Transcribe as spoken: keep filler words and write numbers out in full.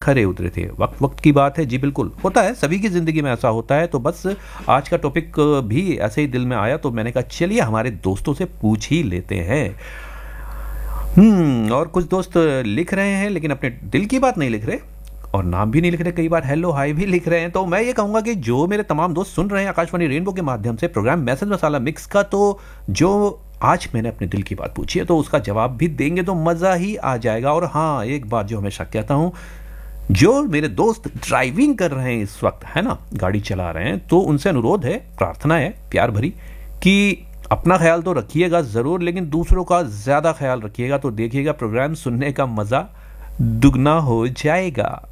खरे उतरे थे। वक्त वक्त की बात है जी, बिल्कुल होता है, सभी की ज़िंदगी में ऐसा होता है। तो बस आज का टॉपिक भी ऐसे ही दिल में आया तो मैंने कहा चलिए हमारे दोस्तों से पूछ ही लेते हैं। हम्म और कुछ दोस्त लिख रहे हैं लेकिन अपने दिल की बात नहीं लिख रहे और नाम भी नहीं लिख रहे, कई बार हेलो हाय भी लिख रहे हैं। तो मैं ये कहूँगा कि जो मेरे तमाम दोस्त सुन रहे हैं आकाशवाणी रेनबो के माध्यम से प्रोग्राम मैसेज मसाला मिक्स का, तो जो आज मैंने अपने दिल की बात पूछी है तो उसका जवाब भी देंगे तो मज़ा ही आ जाएगा। और हाँ, एक बात जो हमेशा कहता हूँ, जो मेरे दोस्त ड्राइविंग कर रहे हैं इस वक्त, है ना, गाड़ी चला रहे हैं, तो उनसे अनुरोध है, प्रार्थना है प्यार भरी कि अपना ख्याल तो रखिएगा ज़रूर, लेकिन दूसरों का ज़्यादा ख्याल रखिएगा। तो देखिएगा प्रोग्राम सुनने का मज़ा दुगना हो जाएगा।